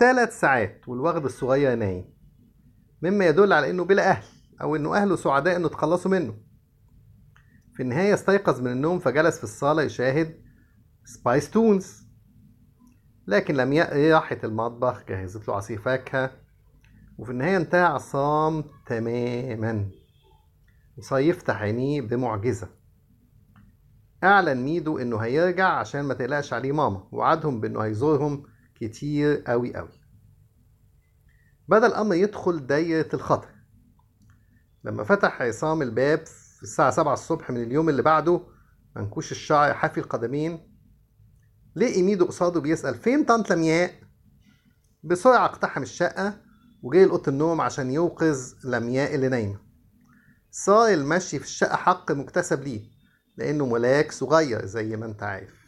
3 ساعات والوغد الصغير نايم، مما يدل على انه بلا اهل، او انه اهله سعداء انه تخلصوا منه. في النهاية استيقظ من النوم فجلس في الصالة يشاهد سبايس تونز، لكن لم راحت المطبخ جهزت له عصير فاكهة، وفي النهاية انتهى عصام تماما وصار يفتح عينيه بمعجزة. أعلن ميدو إنه هيرجع عشان ما تقلقش عليه ماما، ووعدهم بإنه هيزورهم كتير أوي أوي. بدأ الأمر يدخل دايرة الخطر لما فتح عصام الباب في الساعة 7 الصبح من اليوم اللي بعده، منكوش الشعر حافي القدمين، لقي ميدو قصاده بيسأل فين طنط لمياء. بسرعة اقتحم الشقة وجاي لأوضة النوم عشان يوقظ لمياء اللي نايمة. صار المشي في الشقة حق مكتسب ليه، لأنه ملاك صغير زي ما انت عارف.